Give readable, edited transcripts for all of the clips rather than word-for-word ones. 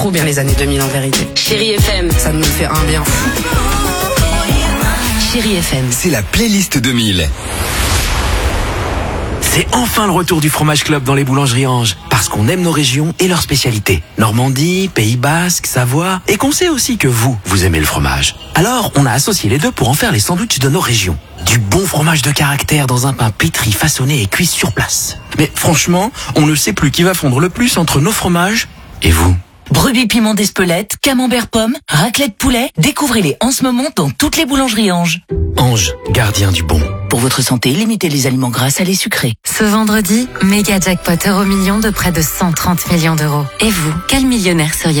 trop bien les années 2000 en vérité. Chérie FM. Ça nous fait un bien fou. Chérie FM. C'est la playlist 2000. C'est enfin le retour du fromage club dans les boulangeries Ange. Parce qu'on aime nos régions et leurs spécialités. Normandie, Pays Basque, Savoie. Et qu'on sait aussi que vous aimez le fromage. Alors, on a associé les deux pour en faire les sandwichs de nos régions. Du bon fromage de caractère dans un pain pétri, façonné et cuit sur place. Mais franchement, on ne sait plus qui va fondre le plus entre nos fromages et vous. Brebis piment d'Espelette, camembert pomme, raclette poulet. Découvrez-les en ce moment dans toutes les boulangeries Ange. Ange, gardien du bon. Pour votre santé, limitez les aliments gras, salés, sucrés. Ce vendredi, méga jackpot euro-million de près de 130 millions d'euros. Et vous, quel millionnaire seriez-vous ?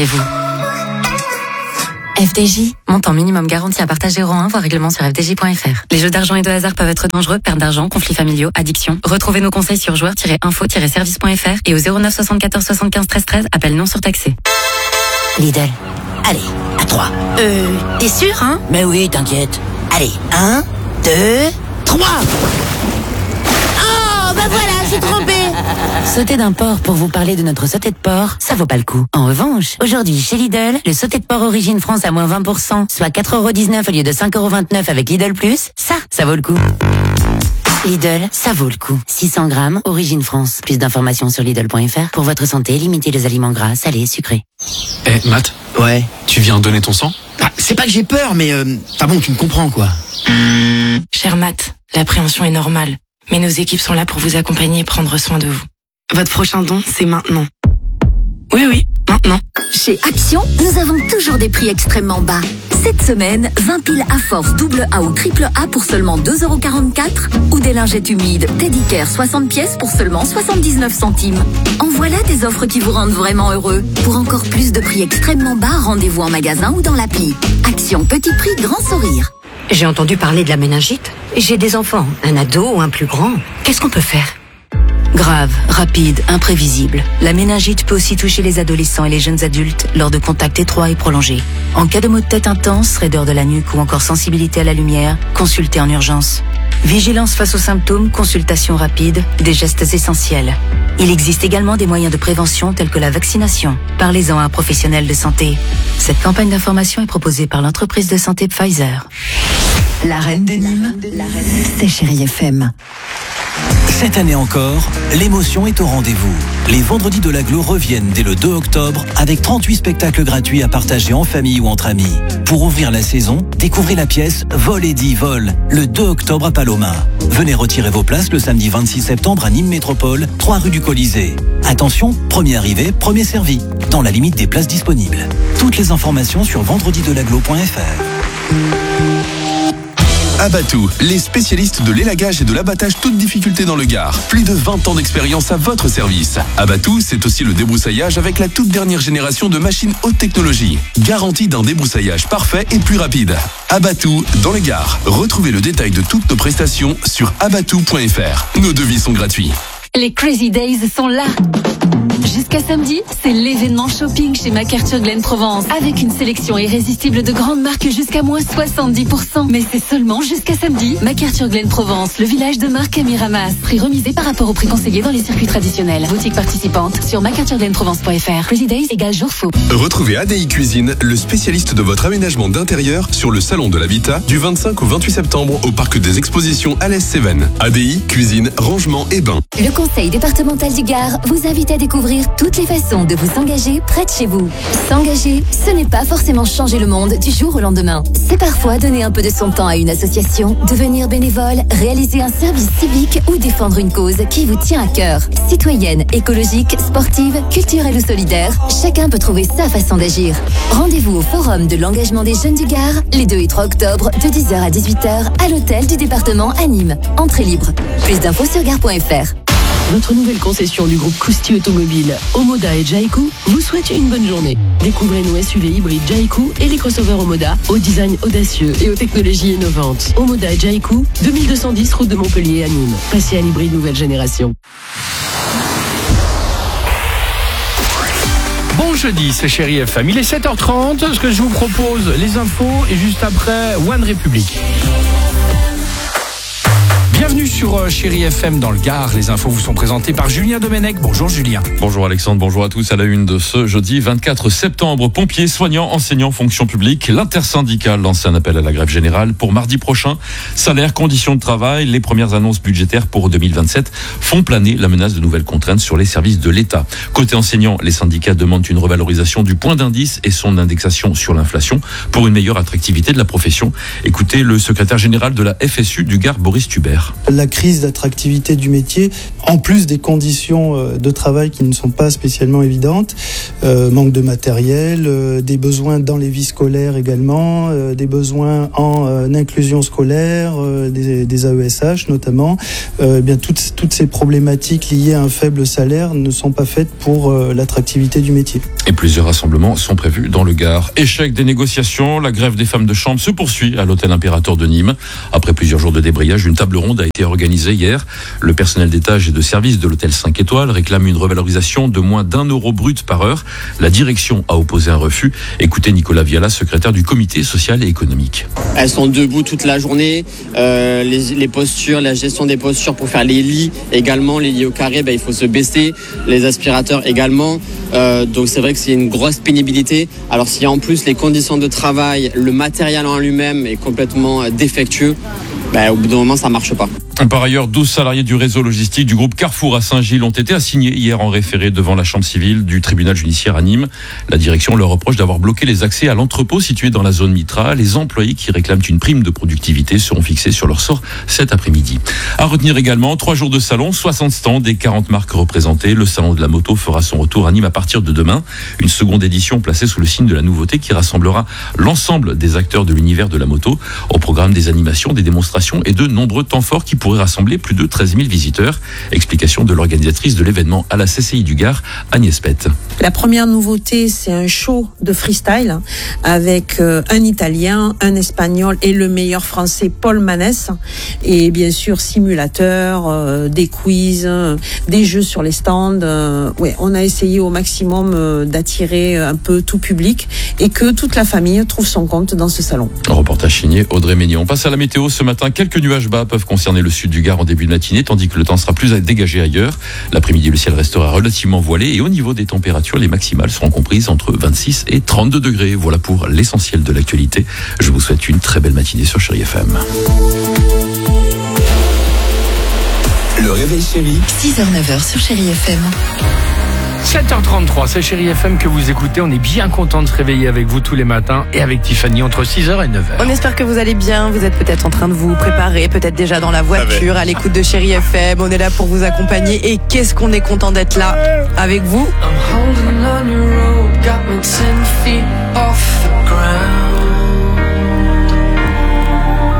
FDJ, montant minimum garanti à partage 0,1, voire règlement sur fdj.fr. Les jeux d'argent et de hasard peuvent être dangereux, perte d'argent, conflits familiaux, addiction. Retrouvez nos conseils sur joueurs-info-service.fr et au 09 74 75 13 13, appel non surtaxé. Lidl. Allez, à 3. T'es sûr, hein ? Mais oui, t'inquiète. Allez, 1, 2, 3. Oh, bah voilà, j'ai trompé. Sauter d'un porc pour vous parler de notre sauté de porc, ça vaut pas le coup. En revanche, aujourd'hui, chez Lidl, le sauté de porc Origine France à moins 20%, soit 4,19€ au lieu de 5,29€ avec Lidl Plus, ça vaut le coup. Lidl, ça vaut le coup. 600 grammes, Origine France. Plus d'informations sur Lidl.fr. Pour votre santé, limitez les aliments gras, salés, sucrés. Matt. Ouais. Tu viens donner ton sang ? C'est pas que j'ai peur, mais bon, tu me comprends, quoi. Cher Matt, l'appréhension est normale. Mais nos équipes sont là pour vous accompagner et prendre soin de vous. Votre prochain don, c'est maintenant. Oui, maintenant. Chez Action, nous avons toujours des prix extrêmement bas. Cette semaine, 20 piles à force double A ou triple A pour seulement 2,44€ ou des lingettes humides Teddy Care 60 pièces pour seulement 79 centimes. En voilà des offres qui vous rendent vraiment heureux. Pour encore plus de prix extrêmement bas, rendez-vous en magasin ou dans l'appli. Action, petit prix, grand sourire. J'ai entendu parler de la méningite. J'ai des enfants, un ado ou un plus grand. Qu'est-ce qu'on peut faire ? Grave, rapide, imprévisible. La méningite peut aussi toucher les adolescents et les jeunes adultes lors de contacts étroits et prolongés. En cas de maux de tête intense, raideur de la nuque ou encore sensibilité à la lumière, consultez en urgence. Vigilance face aux symptômes, consultation rapide, des gestes essentiels. Il existe également des moyens de prévention tels que la vaccination. Parlez-en à un professionnel de santé. Cette campagne d'information est proposée par l'entreprise de santé Pfizer. La reine des Nîmes, c'est Chérie FM. Cette année encore, l'émotion est au rendez-vous. Les Vendredis de l'Agglo reviennent dès le 2 octobre avec 38 spectacles gratuits à partager en famille ou entre amis. Pour ouvrir la saison, découvrez la pièce Vol et dit Vol, le 2 octobre à Paloma. Venez retirer vos places le samedi 26 septembre à Nîmes Métropole, 3 rue du Colisée. Attention, premier arrivé, premier servi, dans la limite des places disponibles. Toutes les informations sur vendredidelaglo.fr. Abatou, les spécialistes de l'élagage et de l'abattage toute difficulté dans le Gard. Plus de 20 ans d'expérience à votre service. Abatou, c'est aussi le débroussaillage avec la toute dernière génération de machines haute technologie. Garantie d'un débroussaillage parfait et plus rapide. Abatou, dans le Gard. Retrouvez le détail de toutes nos prestations sur abatou.fr. Nos devis sont gratuits. Les Crazy Days sont là. Jusqu'à samedi, c'est l'événement shopping chez MacArthur Glen Provence. Avec une sélection irrésistible de grandes marques jusqu'à moins 70%. Mais c'est seulement jusqu'à samedi. MacArthur Glen Provence, le village de marque à Miramas. Prix remisé par rapport au prix conseillé dans les circuits traditionnels. Boutique participante sur macarthurglenprovence.fr. Crazy Days égale jour faux. Retrouvez ADI Cuisine, le spécialiste de votre aménagement d'intérieur sur le salon de l'habitat du 25 au 28 septembre au parc des expositions à l'Est-Cévennes. ADI Cuisine, rangement et bain. Le Conseil départemental du Gard vous invite à découvrir toutes les façons de vous engager près de chez vous. S'engager, ce n'est pas forcément changer le monde du jour au lendemain. C'est parfois donner un peu de son temps à une association, devenir bénévole, réaliser un service civique ou défendre une cause qui vous tient à cœur. Citoyenne, écologique, sportive, culturelle ou solidaire, chacun peut trouver sa façon d'agir. Rendez-vous au Forum de l'engagement des jeunes du Gard les 2 et 3 octobre de 10h à 18h à l'hôtel du département à Nîmes. Entrée libre. Plus d'infos sur gare.fr. Notre nouvelle concession du groupe Crousti Automobile, Omoda et Jaikou vous souhaite une bonne journée. Découvrez nos SUV hybrides Jaikou et les crossovers Omoda au design audacieux et aux technologies innovantes. Omoda et Jaikou, 2210 route de Montpellier à Nîmes. Passez à l'hybride nouvelle génération. Bon jeudi, c'est Chérie FM. Il est 7h30. Ce que je vous propose, les infos et juste après, One Republic. Bienvenue sur sur Chérie FM dans le Gard. Les infos vous sont présentées par Julien Domenech. Bonjour Julien. Bonjour Alexandre, bonjour à tous. À la une de ce jeudi 24 septembre, pompiers, soignants, enseignants, fonction publique, l'intersyndicale lance un appel à la grève générale pour mardi prochain. Salaire, conditions de travail, les premières annonces budgétaires pour 2027 font planer la menace de nouvelles contraintes sur les services de l'État. Côté enseignants, les syndicats demandent une revalorisation du point d'indice et son indexation sur l'inflation pour une meilleure attractivité de la profession. Écoutez le secrétaire général de la FSU du Gard, Boris Tubert. La crise d'attractivité du métier, en plus des conditions de travail qui ne sont pas spécialement évidentes, manque de matériel, des besoins dans les vies scolaires également, des besoins en inclusion scolaire, des AESH notamment, bien toutes ces problématiques liées à un faible salaire ne sont pas faites pour l'attractivité du métier. Et plusieurs rassemblements sont prévus dans le Gard. Échec des négociations, la grève des femmes de chambre se poursuit à l'hôtel Impérator de Nîmes. Après plusieurs jours de débrayage, une table ronde a été organisée hier. Le personnel d'étage et de service de l'hôtel 5 étoiles réclame une revalorisation de moins d'€1 brut par heure. La direction a opposé un refus. Écoutez Nicolas Viala, secrétaire du comité social et économique. Elles sont debout toute la journée. Les postures, la gestion des postures pour faire les lits également, les lits au carré, il faut se baisser. Les aspirateurs également. Donc c'est vrai que c'est une grosse pénibilité. Alors s'il y a en plus les conditions de travail, le matériel en lui-même est complètement défectueux, au bout d'un moment ça marche pas. Par ailleurs, 12 salariés du réseau logistique du groupe Carrefour à Saint-Gilles ont été assignés hier en référé devant la chambre civile du tribunal judiciaire à Nîmes. La direction leur reproche d'avoir bloqué les accès à l'entrepôt situé dans la zone Mitra. Les employés qui réclament une prime de productivité seront fixés sur leur sort cet après-midi. À retenir également, 3 jours de salon, 60 stands et 40 marques représentées. Le salon de la moto fera son retour à Nîmes à partir de demain. Une seconde édition placée sous le signe de la nouveauté qui rassemblera l'ensemble des acteurs de l'univers de la moto. Au programme des animations, des démonstrations et de nombreux temps forts qui pourraient rassembler plus de 13 000 visiteurs. Explication de l'organisatrice de l'événement à la CCI du Gard, Agnès Pett. La première nouveauté, c'est un show de freestyle avec un Italien, un Espagnol et le meilleur Français, Paul Manès. Et bien sûr, simulateurs, des quiz, des jeux sur les stands. On a essayé au maximum d'attirer un peu tout public et que toute la famille trouve son compte dans ce salon. Reportage signé Audrey Ménion. On passe à la météo ce matin. Quelques nuages bas peuvent concerner le sud du Gard en début de matinée, tandis que le temps sera plus dégagé ailleurs. L'après-midi, le ciel restera relativement voilé et au niveau des températures, les maximales seront comprises entre 26 et 32 degrés. Voilà pour l'essentiel de l'actualité. Je vous souhaite une très belle matinée sur Chérie FM. Le réveil chéri. 6h-9h sur Chérie FM. 7h33, c'est Chérie FM que vous écoutez. On est bien content de se réveiller avec vous tous les matins et avec Tiffany entre 6h et 9h. On espère que vous allez bien. Vous êtes peut-être en train de vous préparer, peut-être déjà dans la voiture, à l'écoute de Chérie FM. On est là pour vous accompagner et qu'est-ce qu'on est content d'être là avec vous.